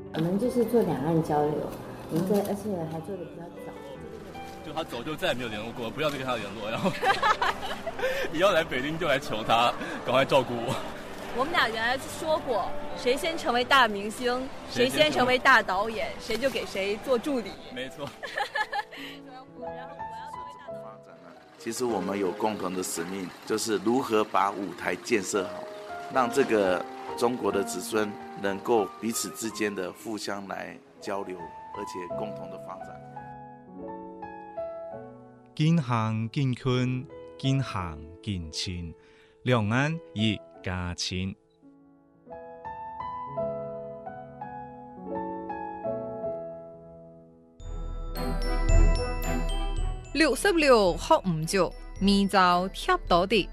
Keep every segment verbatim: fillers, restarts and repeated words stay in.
我们就是做两岸交流，我们在而且还做的比较早。 就他走就再也没有联络过，不要再跟他联络，然后你要来北京就来求他赶快照顾我。 我们俩原来说过，谁先成为大明星，谁先成为大导演，谁就给谁做助理。 没错。 其实我们有共同的使命，就是如何把舞台建设好，让这个中国的子孙能够彼此之间的互相来交流，而且共同的发展。 近乡近亲，近乡近亲，两岸一家亲。 六十六學唔足，面就貼到啲。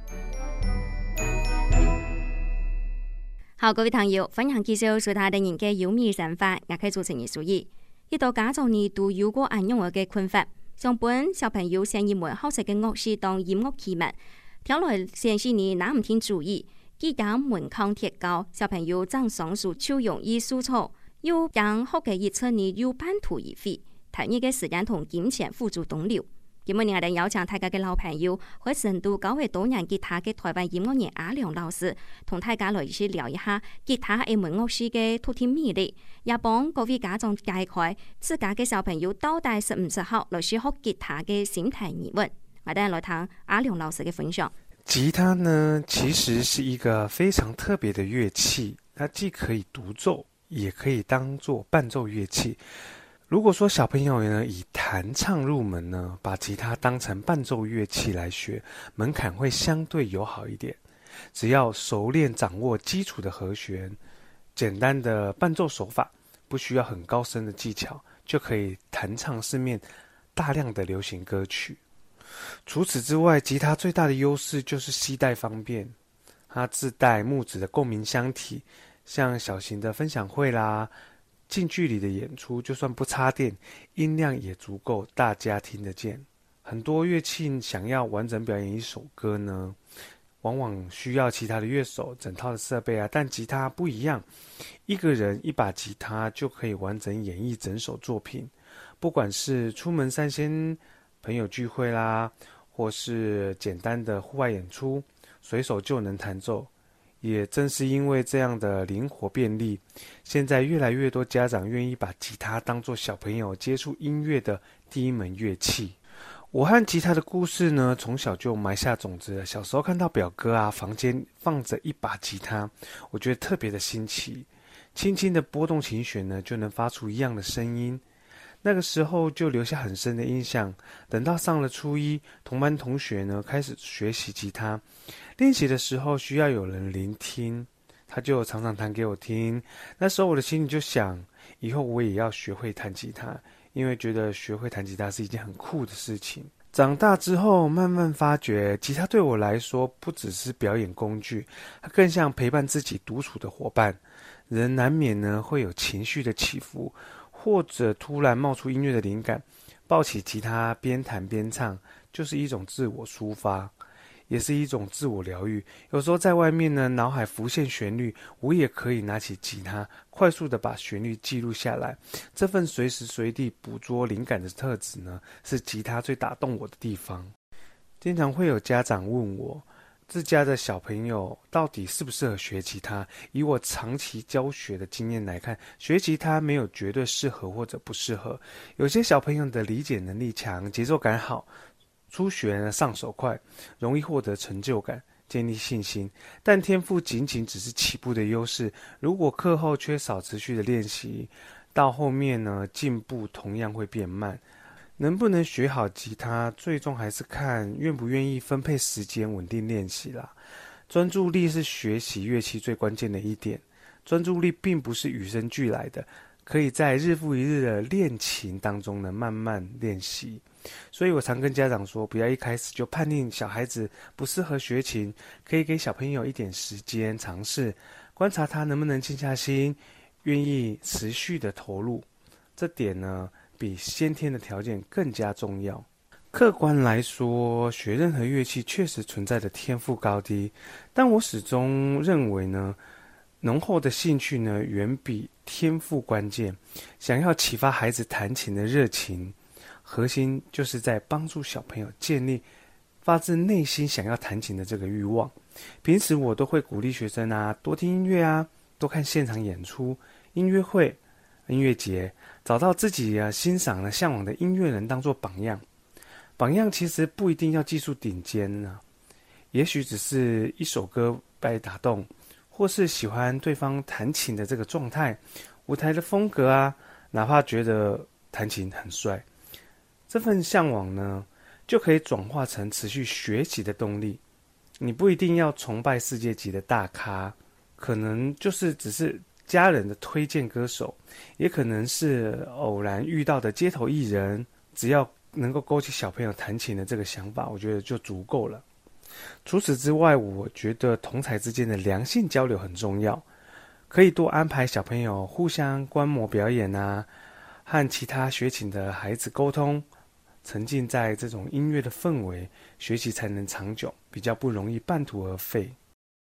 好，各位朋友，歡迎繼續收睇第二嘅有米神法，我係主持人蘇怡。呢度家長呢都有過按樣嘅困法，上本小朋友上一門學識嘅樂器當音樂器物，聽來先是你拿唔聽主意，記得門檻鐵高，小朋友爭上樹就容易輸錯，又將學嘅一出呢又半途而廢，睇呢嘅時間同金錢付諸東流。今日我哋邀請大家嘅老朋友，喺成都教會多年吉他嘅台灣音樂人阿良老師，同大家來一起聊一下吉他係門樂師嘅獨特魅力，也幫各位家長解開自家嘅小朋友到底適唔適合來學吉他嘅心態疑問。我哋來聽阿良老師嘅分享。 吉他呢，其實是一個非常特別的樂器，它既可以獨奏，也可以當作伴奏樂器。如果說小朋友呢以彈唱入門呢，把吉他當成伴奏樂器來學，門檻會相對友好一點。只要熟練掌握基礎的和弦，簡單的伴奏手法，不需要很高深的技巧，就可以彈唱市面大量的流行歌曲。除此之外，吉他最大的優勢就是攜帶方便，它自帶木質的共鳴箱體，像小型的分享會啦，近距離的演出，就算不插電，音量也足夠大家聽得見。很多樂器想要完整表演一首歌呢，往往需要其他的樂手、整套的設備啊，但吉他不一樣，一個人一把吉他就可以完整演繹整首作品。不管是出門散心、朋友聚會啦，或是簡單的戶外演出，隨手就能彈奏。也正是因為這樣的靈活便利，現在越來越多家長願意把吉他當作小朋友接觸音樂的第一門樂器。我和吉他的故事呢，從小就埋下種子了。小時候看到表哥啊，房間放着一把吉他，我覺得特別的新奇，輕輕的撥動琴弦呢，就能發出一樣的聲音。那個時候就留下很深的印象。等到上了初一，同班同學呢開始學習吉他，練習的時候需要有人聆聽，他就常常彈給我聽。那時候我的心裡就想，以後我也要學會彈吉他，因為覺得學會彈吉他是一件很酷的事情。長大之後，慢慢發覺，吉他對我來說不只是表演工具，它更像陪伴自己獨處的夥伴。人難免呢會有情緒的起伏，或者突然冒出音樂的靈感，抱起吉他邊彈邊唱，就是一種自我抒發，也是一種自我療癒。有時候在外面呢，腦海浮現旋律，我也可以拿起吉他，快速的把旋律記錄下來。這份隨時隨地捕捉靈感的特質呢，是吉他最打動我的地方。經常會有家長問我，自家的小朋友到底適不適合學吉他？以我長期教學的經驗來看，學吉他沒有絕對適合或者不適合。有些小朋友的理解能力強，節奏感好，初學呢上手快，容易獲得成就感，建立信心。但天賦僅僅只是起步的優勢，如果課後缺少持續的練習，到後面呢進步同樣會變慢。能不能學好吉他，最終還是看願不願意分配時間穩定練習啦。專注力是學習樂器最關鍵的一點，專注力並不是與生俱來的，可以在日復一日的練琴當中呢慢慢練習。所以我常跟家長說，不要一開始就判定小孩子不適合學琴，可以給小朋友一點時間嘗試，觀察他能不能靜下心，願意持續的投入。這點呢比先天的條件更加重要。客觀來說，學任何樂器確實存在的天賦高低，但我始終認為呢，濃厚的興趣呢，遠比天赋关键，想要启发孩子弹琴的热情，核心就是在帮助小朋友建立发自内心想要弹琴的这个欲望。平时我都会鼓励学生啊，多听音乐啊，多看现场演出、音乐会、音乐节，找到自己啊欣赏的、向往的音乐人当作榜样。榜样其实不一定要技术顶尖啊，也许只是一首歌被打动，或是喜欢对方弹琴的这个状态、舞台的风格啊，哪怕觉得弹琴很帅，这份向往呢，就可以转化成持续学习的动力。你不一定要崇拜世界级的大咖，可能就是只是家人的推荐歌手，也可能是偶然遇到的街头艺人，只要能够勾起小朋友弹琴的这个想法，我觉得就足够了。除此之外，我觉得同侪之间的良性交流很重要，可以多安排小朋友互相观摩表演啊，和其他学琴的孩子沟通，沉浸在这种音乐的氛围，学习才能长久，比较不容易半途而废。